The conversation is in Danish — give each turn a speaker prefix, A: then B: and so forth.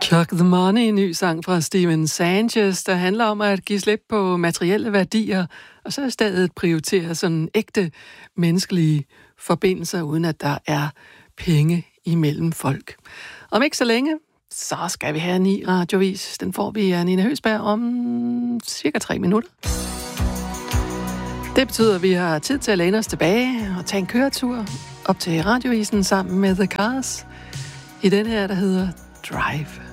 A: Clock the Money, en ny sang fra Steven Sanchez, der handler om at give slip på materielle værdier, og så i stedet prioritere sådan ægte menneskelige forbindelser, uden at der er penge imellem folk. Om ikke så længe, så skal vi have en ny radiovis. Den får vi af Nina Høgsberg om cirka 3 minutter. Det betyder, at vi har tid til at læne os tilbage og tage en køretur op til radiovisen sammen med The Cars i den her, der hedder Drive.